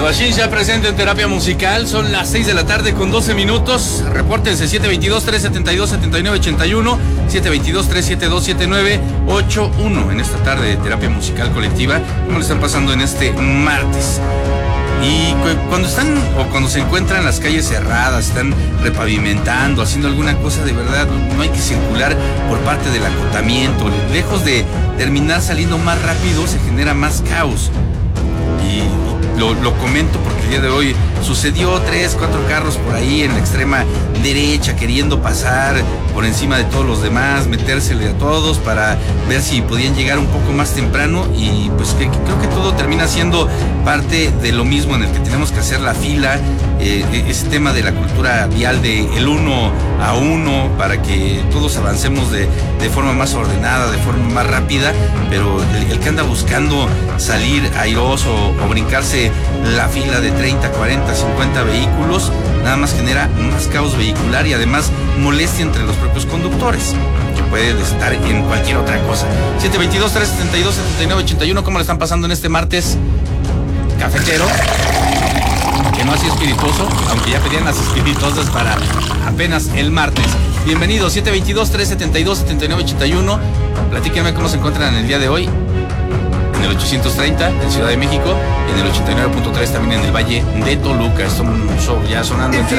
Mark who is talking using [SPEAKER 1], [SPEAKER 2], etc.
[SPEAKER 1] Tabachín ya presente en terapia musical. Son las 6 de la tarde con 12 minutos. Repórtense 722-372-7981, 722-372-7981 en esta tarde de terapia musical colectiva. ¿Cómo le están pasando en este martes? Y cuando están o cuando se encuentran las calles cerradas, están repavimentando, haciendo alguna cosa, de verdad no hay que circular por parte del acotamiento. Lejos de terminar saliendo más rápido, se genera más caos. Y lo comento porque el día de hoy sucedió 3, 4 carros por ahí en la extrema derecha queriendo pasar por encima de todos los demás, metérsele a todos para ver si podían llegar un poco más temprano, y pues creo que todo termina siendo parte de lo mismo, en el que tenemos que hacer la fila, ese tema de la cultura vial de el 1 a 1 para que todos avancemos de forma más ordenada, de forma más rápida. Pero el que anda buscando salir airoso o brincarse la fila de 30, 40, 50 vehículos, nada más genera más caos vehicular y además molestia entre los propios conductores, que puede estar en cualquier otra cosa. 722-372-7981, ¿cómo le están pasando en este martes cafetero? Que no así espirituoso, aunque ya pedían las espirituosas para apenas el martes. Bienvenidos, 722-372-7981. Platíquenme cómo se encuentran en el día de hoy. En el 830 en Ciudad de México, en el 89.3 también en el Valle de Toluca. Esto ya sonando entre